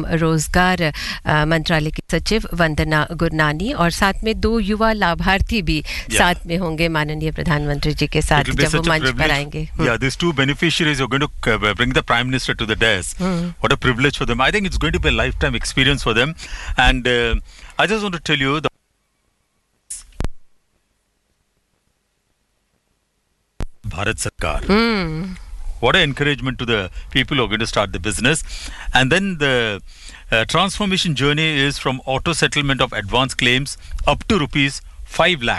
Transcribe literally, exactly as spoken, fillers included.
रोजगार अ, मंत्रालय की सचिव वंदना गुरनानी और साथ में दो युवा लाभार्थी भी Yeah. साथ में होंगे माननीय प्रधानमंत्री जी के साथ It will be जब वो such a मंच पर privilege. आएंगे. Yeah, these two beneficiaries are going to uh, bring the Prime Minister to the desk. Hmm. What a privilege for them. I think it's going to be a lifetime experience for them. And uh, I just want to tell you, the Bharat Sarkar. Hmm. What an encouragement to the people who are going to start the business. And then the uh, transformation journey is from auto settlement of advance claims up to rupees five lakh.